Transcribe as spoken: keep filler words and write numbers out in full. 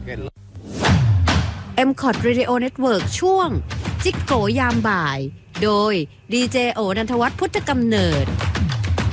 เอ็ม คอ ที Radio Network ช่วงจิกโกยามบ่ายโดยดีเจโอนันทวัฒน์พุทธกำเนิด